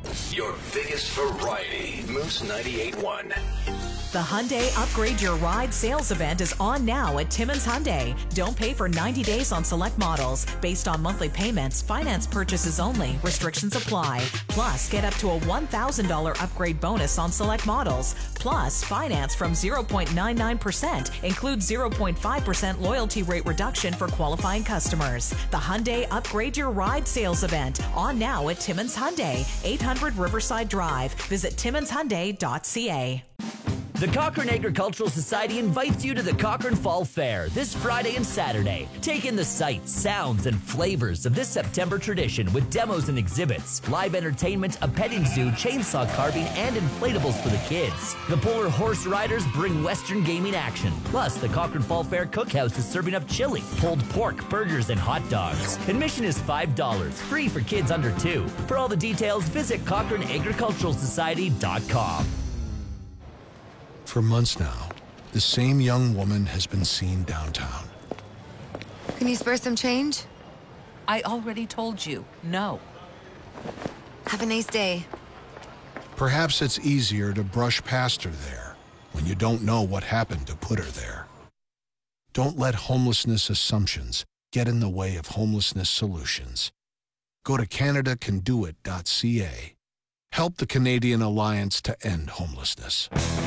Your biggest variety. Moose 98.1. The Hyundai Upgrade Your Ride sales event is on now at Timmins Hyundai. Don't pay for 90 days on select models. Based on monthly payments, finance purchases only. Restrictions apply. Plus, get up to a $1,000 upgrade bonus on select models. Plus, finance from 0.99%. Includes 0.5% loyalty rate reduction for qualifying customers. The Hyundai Upgrade Your Ride sales event on now at Timmins Hyundai, 800 Riverside Drive. Visit TimminsHyundai.ca. The Cochrane Agricultural Society invites you to the Cochrane Fall Fair this Friday and Saturday. Take in the sights, sounds, and flavors of this September tradition with demos and exhibits, live entertainment, a petting zoo, chainsaw carving, and inflatables for the kids. The Polar Horse Riders bring Western gaming action. Plus, the Cochrane Fall Fair Cookhouse is serving up chili, pulled pork, burgers, and hot dogs. Admission is $5, free for kids under 2. For all the details, visit CochraneAgriculturalSociety.com. For months now, the same young woman has been seen downtown. Can you spare some change? I already told you, no. Have a nice day. Perhaps it's easier to brush past her there when you don't know what happened to put her there. Don't let homelessness assumptions get in the way of homelessness solutions. Go to CanadaCanDoIt.ca. Help the Canadian Alliance to End Homelessness.